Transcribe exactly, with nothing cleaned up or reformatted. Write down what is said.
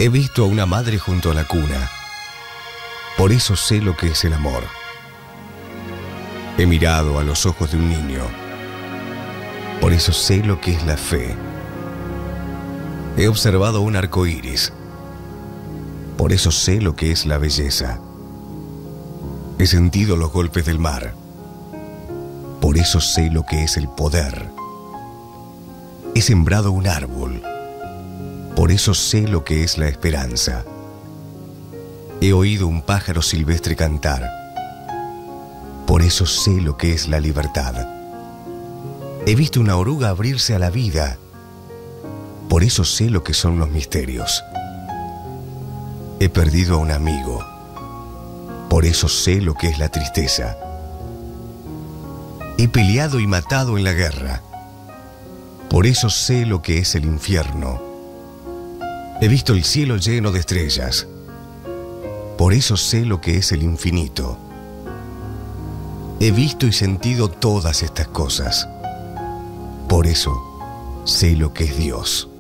He visto a una madre junto a la cuna. Por eso sé lo que es el amor. He mirado a los ojos de un niño. Por eso sé lo que es la fe. He observado un arco iris. Por eso sé lo que es la belleza. He sentido los golpes del mar. Por eso sé lo que es el poder. He sembrado un árbol. Por eso sé lo que es la esperanza. He oído un pájaro silvestre cantar. Por eso sé lo que es la libertad. He visto una oruga abrirse a la vida. Por eso sé lo que son los misterios. He perdido a un amigo. Por eso sé lo que es la tristeza. He peleado y matado en la guerra. Por eso sé lo que es el infierno. He visto el cielo lleno de estrellas. Por eso sé lo que es el infinito. He visto y sentido todas estas cosas. Por eso sé lo que es Dios.